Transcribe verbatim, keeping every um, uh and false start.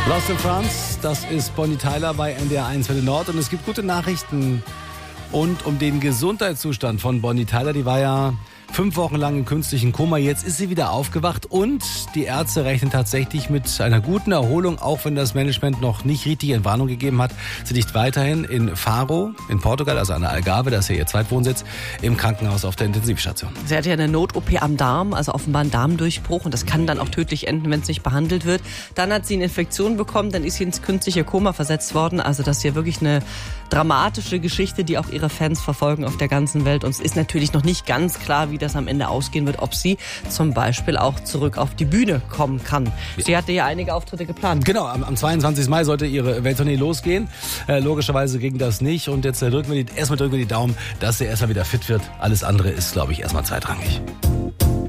Lost in France, das ist Bonnie Tyler bei N D R eins Welle Nord und es gibt gute Nachrichten und um den Gesundheitszustand von Bonnie Tyler, die war ja fünf Wochen lang im künstlichen Koma, jetzt ist sie wieder aufgewacht und die Ärzte rechnen tatsächlich mit einer guten Erholung, auch wenn das Management noch nicht richtig Entwarnung gegeben hat. Sie liegt weiterhin in Faro in Portugal, also an der Algarve, das ist ja ihr Zweitwohnsitz, im Krankenhaus auf der Intensivstation. Sie hatte ja eine Not-O P am Darm, also offenbar einen Darmdurchbruch und das kann dann auch tödlich enden, wenn es nicht behandelt wird. Dann hat sie eine Infektion bekommen, dann ist sie ins künstliche Koma versetzt worden. Also das ist ja wirklich eine dramatische Geschichte, die auch ihre Fans verfolgen auf der ganzen Welt. Und es ist natürlich noch nicht ganz klar, wie das am Ende ausgehen wird, ob sie zum Beispiel auch zurück auf die Bühne kommen kann. Sie hatte ja einige Auftritte geplant. Genau, am, am zweiundzwanzigsten Mai sollte ihre Welttournee losgehen. Äh, logischerweise ging das nicht und jetzt äh, drücken wir die, erstmal drücken wir die Daumen, dass sie erstmal wieder fit wird. Alles andere ist, glaube ich, erstmal zweitrangig.